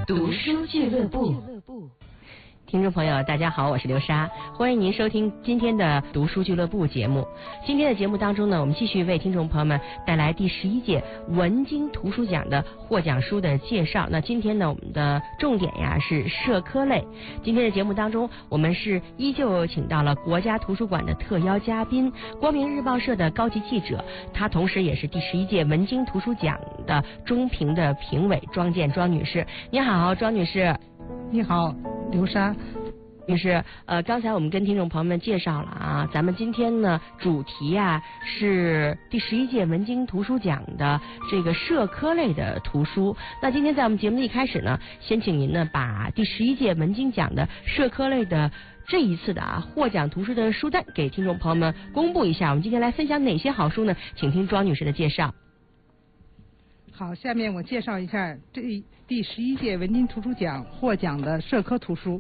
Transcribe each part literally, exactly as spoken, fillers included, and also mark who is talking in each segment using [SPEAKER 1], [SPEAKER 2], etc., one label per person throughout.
[SPEAKER 1] 读书俱乐部。听众朋友大家好，我是刘莎，欢迎您收听今天的读书俱乐部节目。今天的节目当中呢，我们继续为听众朋友们带来第十一届文津图书奖的获奖书的介绍。那今天呢，我们的重点呀是社科类。今天的节目当中，我们是依旧请到了国家图书馆的特邀嘉宾，光明日报社的高级记者，他同时也是第十一届文津图书奖的中评的评委庄建庄女士。你好，庄女士。
[SPEAKER 2] 你好，刘莎
[SPEAKER 1] 女士。呃，刚才我们跟听众朋友们介绍了啊，咱们今天呢主题啊是第十一届文津图书奖的这个社科类的图书。那今天在我们节目的一开始呢，先请您呢把第十一届文津奖的社科类的这一次的啊获奖图书的书单给听众朋友们公布一下。我们今天来分享哪些好书呢？请听庄女士的介绍。
[SPEAKER 2] 好，下面我介绍一下这第十一届文津图书奖获奖的社科图书。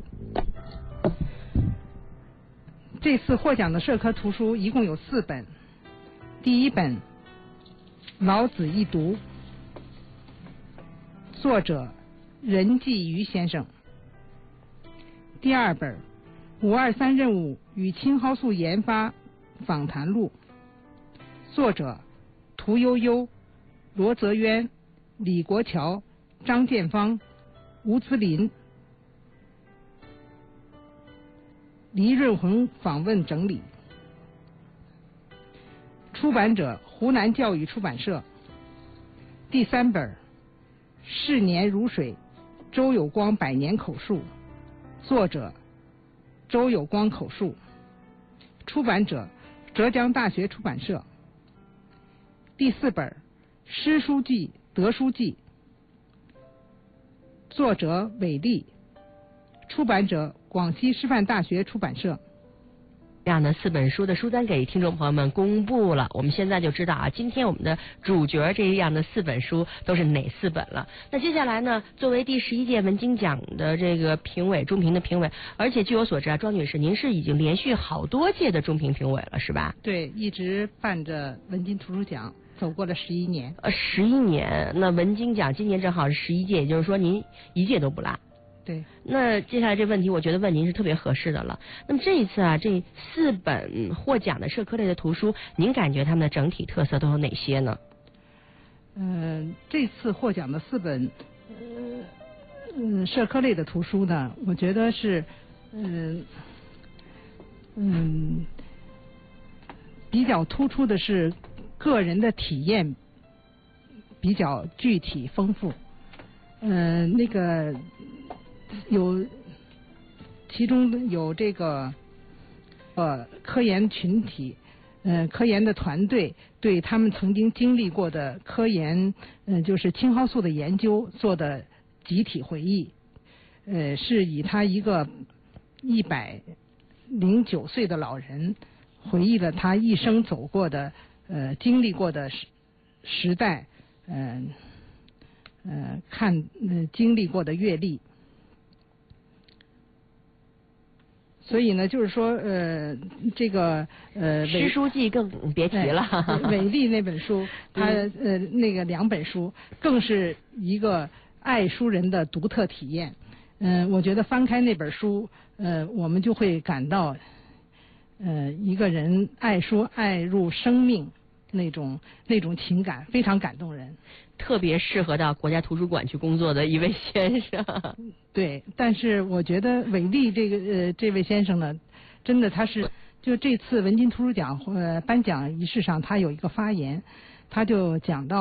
[SPEAKER 2] 这次获奖的社科图书一共有四本。第一本《老子一读》，作者任继余先生。第二本《五二三任务与青蒿素研发访谈录》，作者屠呦呦、罗泽渊、李国桥、张建芳、吴兹林。黎润红访问整理。出版者湖南教育出版社。第三本《逝年如水》，周有光百年口述，作者周有光口述，出版者浙江大学出版社。第四本《诗书记德书记》，作者韦力，出版者广西师范大学出版社。
[SPEAKER 1] 这样的四本书的书单给听众朋友们公布了，我们现在就知道啊，今天我们的主角这样的四本书都是哪四本了。那接下来呢，作为第十一届文津奖的这个评委，中评的评委，而且据我所知啊，庄女士您是已经连续好多届的中评评委了，是吧？
[SPEAKER 2] 对，一直办着文津图书奖，走过了十一年。
[SPEAKER 1] 呃，十一年，那文津奖今年正好是十一届，也就是说您一届都不落。
[SPEAKER 2] 对，
[SPEAKER 1] 那接下来这问题，我觉得问您是特别合适的了。那么这一次啊，这四本获奖的社科类的图书，您感觉他们的整体特色都有哪些呢？
[SPEAKER 2] 嗯、呃，这次获奖的四本呃嗯社科类的图书呢，我觉得是嗯嗯比较突出的是个人的体验比较具体丰富。嗯、呃，那个。有，其中有这个呃科研群体，呃科研的团队对他们曾经经历过的科研，嗯、呃、就是青蒿素的研究做的集体回忆，呃是以他一个一百零九岁的老人回忆了他一生走过的呃经历过的时时代，嗯 呃, 呃看呃经历过的阅历。所以呢，就是说，呃，这个呃，
[SPEAKER 1] 诗书记更别提了。
[SPEAKER 2] 韦力那本书，他呃那个两本书，更是一个爱书人的独特体验。嗯、呃，我觉得翻开那本书，呃，我们就会感到，呃，一个人爱书爱入生命那种那种情感，非常感动人。
[SPEAKER 1] 特别适合到国家图书馆去工作的一位先生。
[SPEAKER 2] 对，但是我觉得韦力这个呃这位先生呢，真的他是就这次文津图书奖呃颁奖仪式上，他有一个发言，他就讲到。